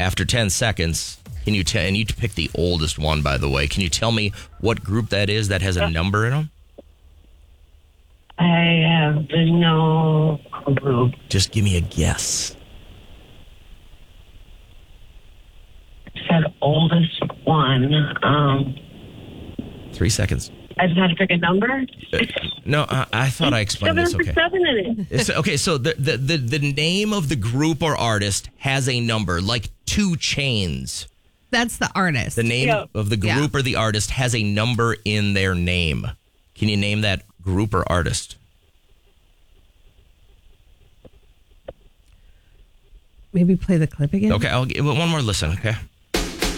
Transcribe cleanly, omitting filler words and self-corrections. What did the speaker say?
after 10 seconds, can you tell? And you pick the oldest one, by the way. Can you tell me what group that is that has a number in them? I have no clue. Just give me a guess. Said oldest one. 3 seconds. I just had to pick a number. No, I thought I explained this. Okay. 7 in it. Okay, so the name of the group or artist has a number, like 2 Chainz. That's the artist. The name of the group or the artist has a number in their name. Can you name that group or artist? Maybe play the clip again. Okay, I'll give one more listen, okay?